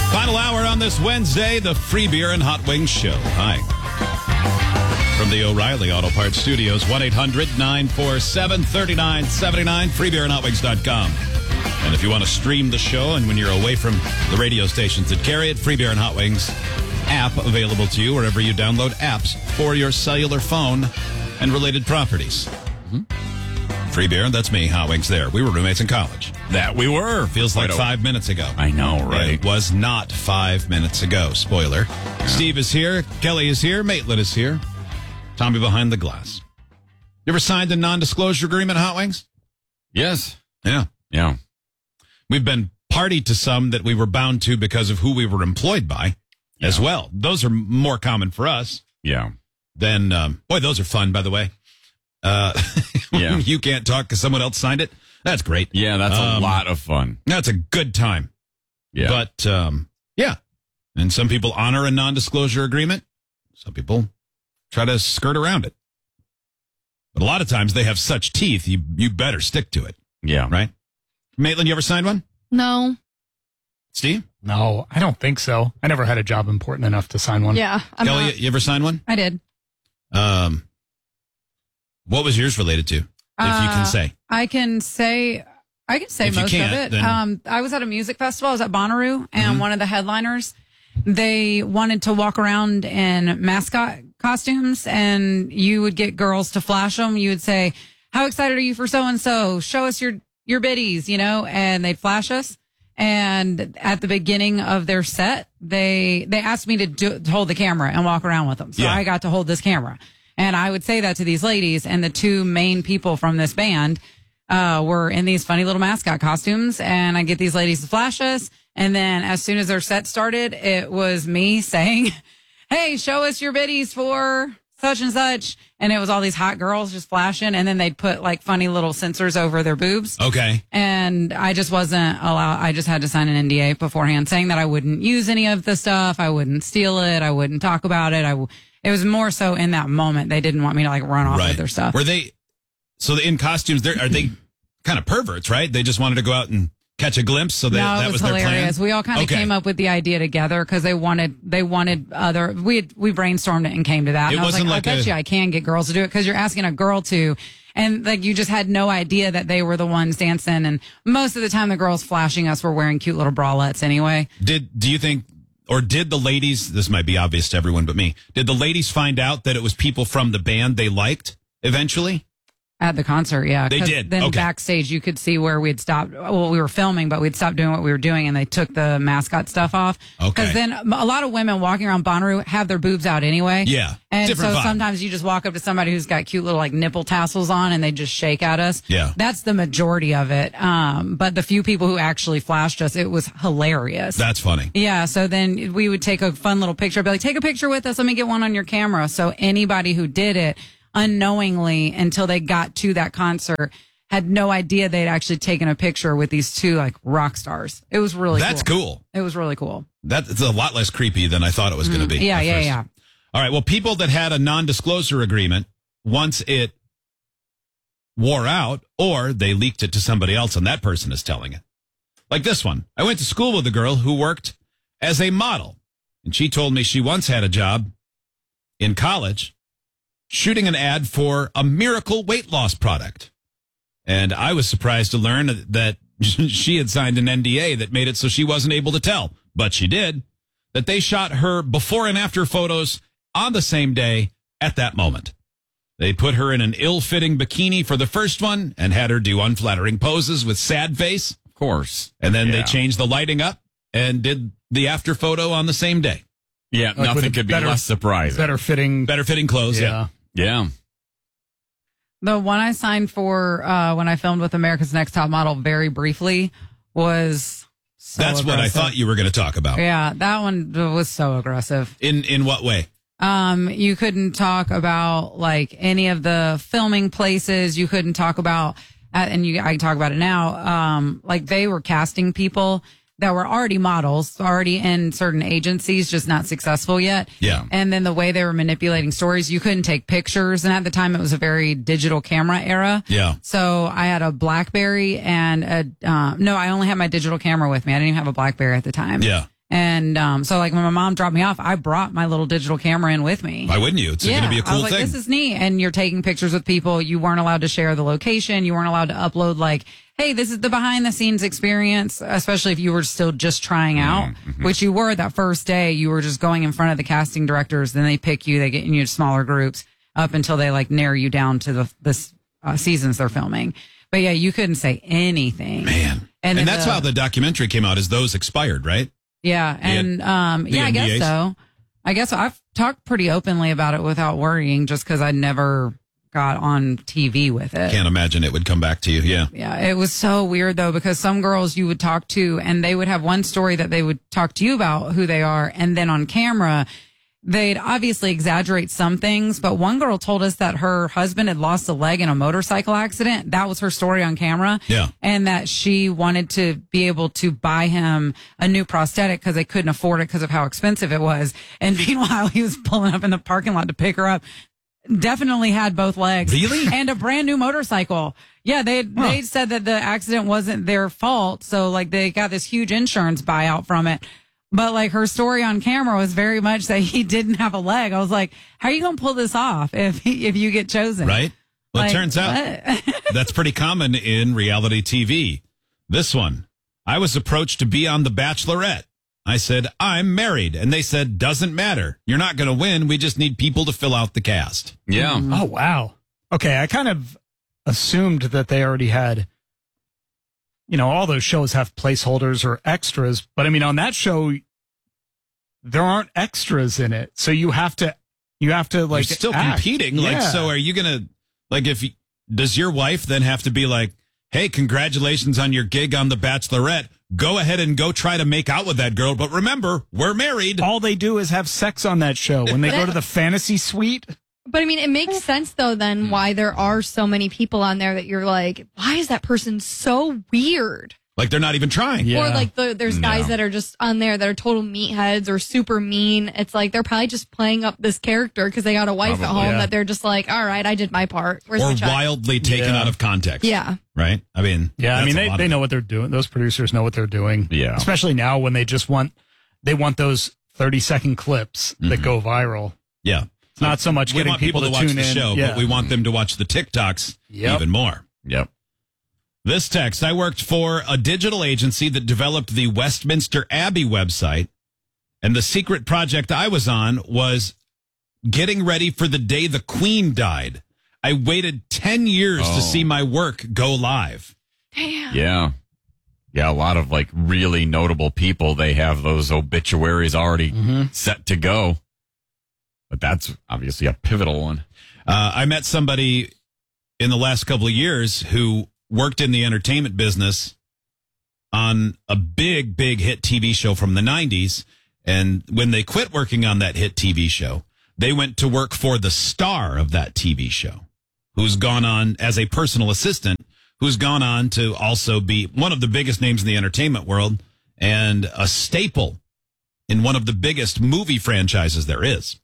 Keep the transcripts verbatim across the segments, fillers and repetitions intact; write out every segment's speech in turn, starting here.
Final hour on this Wednesday, the Free Beer and Hot Wings Show. Hi. From the O'Reilly Auto Parts Studios, one eight hundred nine four seven three nine seven nine, free beer and hot wings dot com. And if you want to stream the show and when you're away from the radio stations that carry it, Free Beer and Hot Wings app available to you wherever you download apps for your cellular phone and related properties. Mm-hmm. Free Beer, that's me, Hot Wings there. We were roommates in college. That we were. Feels like Right five minutes ago. I know, right? It was not five minutes ago. Spoiler. Yeah. Steve is here. Kelly is here. Maitland is here. Tommy behind the glass. You ever signed a non-disclosure agreement, Hot Wings? Yes. Yeah. Yeah. We've been party to some that we were bound to because of who we were employed by yeah. as well. Those are more common for us. Yeah. Than, um, boy, those are fun, by the way. Uh, yeah. You can't talk because someone else signed it. That's great. Yeah, that's um, a lot of fun. That's a good time. Yeah. But, um, yeah. And some people honor a non-disclosure agreement. Some people try to skirt around it. But a lot of times they have such teeth, you you better stick to it. Yeah. Right? Maitland, you ever signed one? No. Steve? No, I don't think so. I never had a job important enough to sign one. Yeah. I'm Kelly, not. you ever signed one? I did. Um, what was yours related to, if uh, you can say? I can say, I can say if most of it. Then... Um, I was at a music festival. I was at Bonnaroo, and mm-hmm. one of the headliners, they wanted to walk around in mascot costumes, and you would get girls to flash them. You would say, "How excited are you for so and so? Show us your your biddies," you know, and they'd flash us. And at the beginning of their set, they they asked me to, do, to hold the camera and walk around with them. So yeah. I got to hold this camera. And I would say that to these ladies, and the two main people from this band uh, were in these funny little mascot costumes. And I get these ladies to flash us. And then as soon as their set started, it was me saying, "Hey, show us your biddies for such and such." And it was all these hot girls just flashing. And then they'd put like funny little sensors over their boobs. Okay. And I just wasn't allowed. I just had to sign an N D A beforehand saying that I wouldn't use any of the stuff. I wouldn't steal it. I wouldn't talk about it. I w- It was more so in that moment. They didn't want me to like run off right. with their stuff. Were they, so in costumes, are they kind of perverts, right? They just wanted to go out and catch a glimpse. So they, no, that it was, was hilarious. their plan? We all kind of okay. came up with the idea together because they wanted, they wanted other, we had, we brainstormed it and came to that. It and I was wasn't like, like I bet a, you I can get girls to do it because you're asking a girl to. And like you just had no idea that they were the ones dancing. And most of the time the girls flashing us were wearing cute little bralettes anyway. Did, do you think, or did the ladies, this might be obvious to everyone but me, did the ladies find out that it was people from the band they liked eventually? At the concert, yeah. They did. Then okay. backstage, you could see where we'd stopped. Well, we were filming, but we'd stopped doing what we were doing, and they took the mascot stuff off. Okay. Because then a lot of women walking around Bonnaroo have their boobs out anyway. Yeah. And Different so vibe. sometimes you just walk up to somebody who's got cute little like nipple tassels on, and they just shake at us. Yeah. That's the majority of it. Um, but the few people who actually flashed us, it was hilarious. That's funny. Yeah. So then we would take a fun little picture. I'd be like, take a picture with us. Let me get one on your camera. So anybody who did it, unknowingly until they got to that concert had no idea they'd actually taken a picture with these two like rock stars. It was really That's cool. cool. It was really cool. That's a lot less creepy than I thought it was going to be. Yeah, yeah, first. yeah. All right. Well, people that had a non-disclosure agreement, once it wore out or they leaked it to somebody else and that person is telling it. Like this one. I went to school with a girl who worked as a model, and she told me she once had a job in college shooting an ad for a miracle weight loss product. And I was surprised to learn that she had signed an N D A that made it so she wasn't able to tell, but she did, that they shot her before and after photos on the same day at that moment. They put her in an ill-fitting bikini for the first one and had her do unflattering poses with sad face. Of course. And then yeah. they changed the lighting up and did the after photo on the same day. Yeah, like nothing could be better, less surprising. Better fitting. Better fitting clothes, yeah. yeah. Yeah. The one I signed for uh, when I filmed with America's Next Top Model very briefly was so That's aggressive. what I thought you were going to talk about. Yeah, that one was so aggressive. In in what way? Um, you couldn't talk about like any of the filming places. You couldn't talk about, uh, and you, I can talk about it now. Um, like they were casting people that were already models, already in certain agencies, just not successful yet. Yeah. And then the way they were manipulating stories, you couldn't take pictures. And at the time, it was a very digital camera era. Yeah. So I had a BlackBerry and a, uh, no, I only had my digital camera with me. I didn't even have a BlackBerry at the time. Yeah. And um, so, like, when my mom dropped me off, I brought my little digital camera in with me. Why wouldn't you? It's going to be a I cool was like, thing. this is neat. And you're taking pictures with people. You weren't allowed to share the location. You weren't allowed to upload, like, hey, this is the behind the scenes experience, especially if you were still just trying out, Mm-hmm. which you were that first day. You were just going in front of the casting directors. Then they pick you, they get you into smaller groups up until they, like, narrow you down to the, the uh, seasons they're filming. But yeah, you couldn't say anything. Man. And, then that's the- how the documentary came out, is those expired, right? Yeah, and um, the yeah, I guess N D As? so. I guess I've talked pretty openly about it without worrying, just because I never got on T V with it. Can't imagine it would come back to you. Yeah. Yeah, it was so weird though, because some girls you would talk to, and they would have one story that they would talk to you about who they are, and then on camera, they'd obviously exaggerate some things. But one girl told us that her husband had lost a leg in a motorcycle accident. That was her story on camera. Yeah. And that she wanted to be able to buy him a new prosthetic because they couldn't afford it because of how expensive it was. And meanwhile, he was pulling up in the parking lot to pick her up. Definitely had both legs. Really? And a brand new motorcycle. Yeah, they they said that the accident wasn't their fault. So, like, they got this huge insurance buyout from it. But, like, her story on camera was very much that he didn't have a leg. I was like, how are you going to pull this off if if you get chosen? Right? Well, Like, it turns out what? that's pretty common in reality T V. This one, I was approached to be on The Bachelorette. I said, I'm married. And they said, doesn't matter. You're not going to win. We just need people to fill out the cast. Yeah. Oh, wow. Okay, I kind of assumed that they already had, you know, all those shows have placeholders or extras. But I mean, on that show, there aren't extras in it. So you have to, you have to like You're still act. competing. Like, Yeah. so are you going to, like, if you, does your wife then have to be like, hey, congratulations on your gig on The Bachelorette. Go ahead and go try to make out with that girl. But remember, we're married. All they do is have sex on that show when they go to the fantasy suite. But I mean, it makes sense though then why there are so many people on there that you're like, why is that person so weird? Like they're not even trying. Yeah. Or like the, there's guys No. that are just on there that are total meatheads or super mean. It's like they're probably just playing up this character because they got a wife at Probably, home yeah. that they're just like, all right, I did my part. Where's Or my check? wildly taken Yeah. out of context. Yeah. Right? I mean, Yeah, I that's mean, a they, lot they of know it. what they're doing. Those producers know what they're doing. Yeah. Especially now when they just want, they want those thirty second clips that go viral. Yeah. It's not so much We getting want people, to, watch tune the in. show, Yeah. but we want them to watch the TikToks Yep. even more. Yep. This text, I worked for a digital agency that developed the Westminster Abbey website. And the secret project I was on was getting ready for the day the Queen died. I waited ten years Oh. to see my work go live. Damn. Yeah. Yeah. A lot of like really notable people, they have those obituaries already set to go. But that's obviously a pivotal one. Uh, I met somebody in the last couple of years who worked in the entertainment business on a big, big hit T V show from the nineties. And when they quit working on that hit T V show, they went to work for the star of that T V show, who's gone on as a personal assistant, who's gone on to also be one of the biggest names in the entertainment world and a staple in one of the biggest movie franchises there is.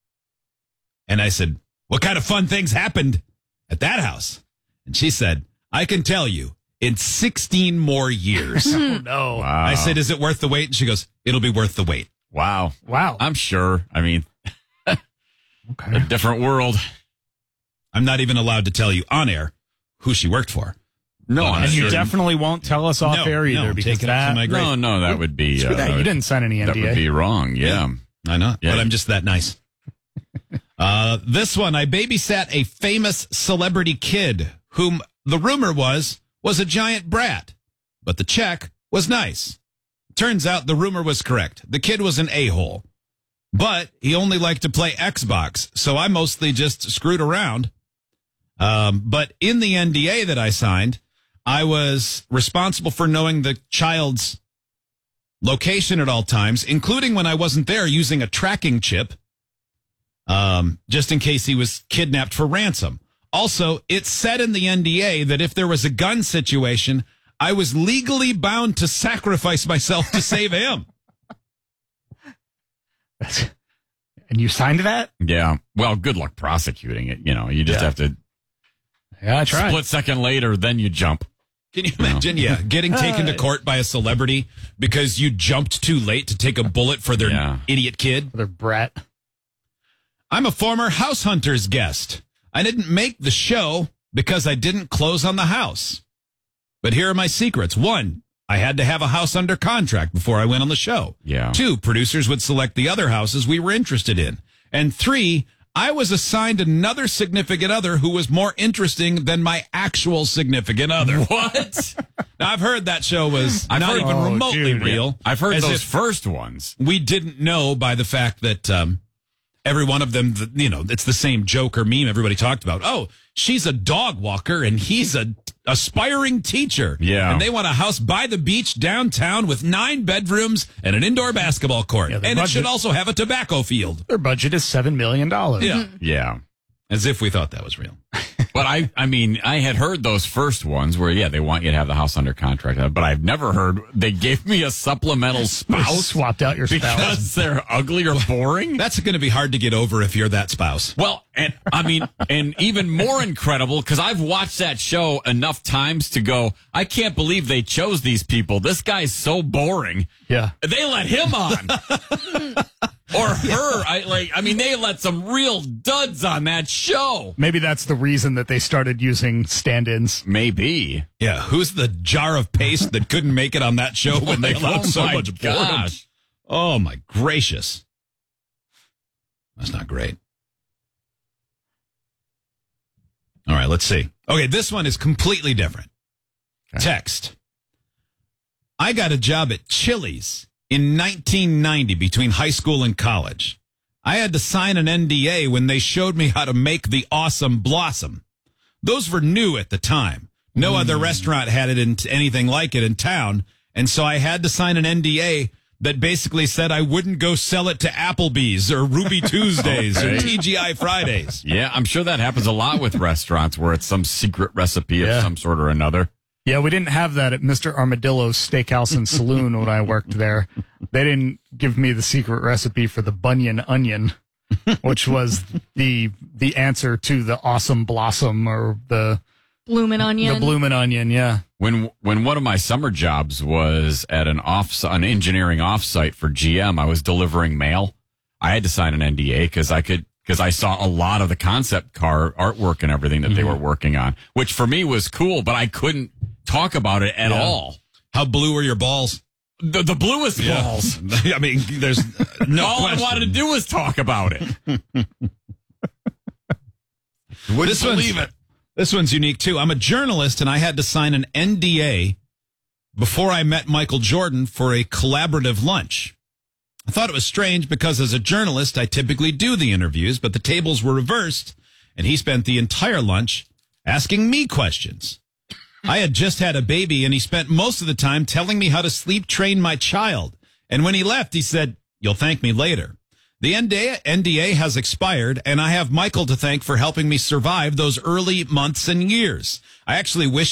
And I said, what kind of fun things happened at that house? And she said, I can tell you in sixteen more years. Oh, no. Wow. I said, is it worth the wait? And she goes, it'll be worth the wait. wow. Wow. I'm sure. I mean, a Okay. different world. I'm not even allowed to tell you on air who she worked for. No, Oh, I'm And you sure. definitely won't tell us off No, air either no, because take it up that, to my grave. No, no, that would be. Screw that. uh, You didn't sign any N That D A. would be wrong. Yeah. I know, Yeah. but I'm just that nice. uh, this one, I babysat a famous celebrity kid whom the rumor was was a giant brat, but the check was nice. Turns out the rumor was correct. The kid was an a-hole, but he only liked to play Xbox, so I mostly just screwed around. Um, but in the N D A that I signed, I was responsible for knowing the child's location at all times, including when I wasn't there, using a tracking chip, um, just in case he was kidnapped for ransom. Also, it said in the N D A that if there was a gun situation, I was legally bound to sacrifice myself to save him. And you signed that? Yeah. Well, good luck prosecuting it. You know, you just Yeah. have to Yeah, I tried. split second later, then you jump. Can you imagine? Yeah, getting taken to court by a celebrity because you jumped too late to take a bullet for their Yeah. idiot kid. Their brat. I'm a former House Hunters guest. I didn't make the show because I didn't close on the house. But here are my secrets. One, I had to have a house under contract before I went on the show. Yeah. Two, producers would select the other houses we were interested in. And three, I was assigned another significant other who was more interesting than my actual significant other. What? Now, I've heard that show was I've not heard- even Oh, remotely dude. real. I've heard As those if first ones. we didn't know by the fact that um, every one of them, th- you know, it's the same joke or meme everybody talked about. Oh, she's a dog walker and he's a aspiring teacher. Yeah. And they want a house by the beach downtown with nine bedrooms and an indoor basketball court. Yeah, and the it budget- should also have a tobacco field. Their budget is seven million dollars. Yeah. Yeah. As if we thought that was real. But I, I mean, I had heard those first ones where, yeah, they want you to have the house under contract. But I've never heard they gave me a supplemental They spouse swapped out your spouse. because they're ugly or boring. That's going to be hard to get over if you're that spouse. Well, and I mean, and even more incredible because I've watched that show enough times to go, I can't believe they chose these people. This guy's so boring. Yeah. They let him on. Or her. I like I mean, they let some real duds on that show. Maybe that's the reason that they started using stand-ins. Maybe. Yeah. Who's the jar of paste that couldn't make it on that show when they Like, allowed oh so my much boredom? gosh. Oh, my gracious. That's not great. All right, let's see. Okay, this one is completely different. Okay. Text. I got a job at Chili's in nineteen ninety between high school and college. I had to sign an N D A when they showed me how to make the awesome blossom. Those were new at the time. No Mm. other restaurant had it in anything like it in town. And so I had to sign an N D A that basically said I wouldn't go sell it to Applebee's or Ruby Tuesdays or Okay. T G I Fridays. Yeah, I'm sure that happens a lot with restaurants where it's some secret recipe of Yeah. some sort or another. Yeah, we didn't have that at Mister Armadillo's Steakhouse and Saloon when I worked there. They didn't give me the secret recipe for the Bunyan onion, which was the the answer to the awesome blossom or the Bloomin' onion. the bloomin' onion. Yeah, When when one of my summer jobs was at an off an engineering offsite for G M, I was delivering mail. I had to sign an N D A because I could because I saw a lot of the concept car artwork and everything that they were working on, which for me was cool, but I couldn't talk about it at Yeah. all. How blue are your balls? The, the bluest balls. I mean, there's no all question. I wanted to do was talk about it. Wouldn't This one's- believe it. This one's unique too. I'm a journalist and I had to sign an N D A before I met Michael Jordan for a collaborative lunch. I thought it was strange because as a journalist, I typically do the interviews, but the tables were reversed and he spent the entire lunch asking me questions. I had just had a baby and he spent most of the time telling me how to sleep train my child. And when he left, he said, "You'll thank me later." The N D A has expired, and I have Michael to thank for helping me survive those early months and years. I actually wish